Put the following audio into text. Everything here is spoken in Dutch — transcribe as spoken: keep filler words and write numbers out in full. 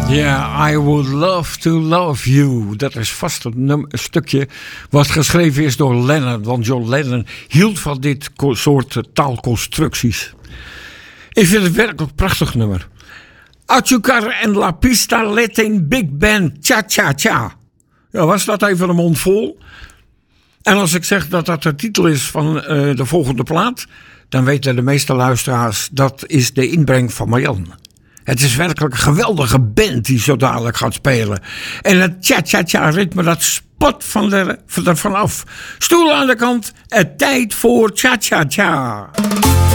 Yeah, I would love to love you. Dat is vast een, num- een stukje wat geschreven is door Lennon. Want John Lennon hield van dit ko- soort uh, taalconstructies. Ik vind het werkelijk een prachtig nummer. Achucar en La Pista Latin Big Band Cha Cha Cha. Ja, was dat even een mond vol? En als ik zeg dat dat de titel is van uh, de volgende plaat, dan weten de meeste luisteraars dat is de inbreng van Marjan. Het is werkelijk een geweldige band die zo dadelijk gaat spelen. En het cha-cha-cha ritme dat spot van er, van er vanaf. Stoel aan de kant, het tijd voor cha-cha-cha.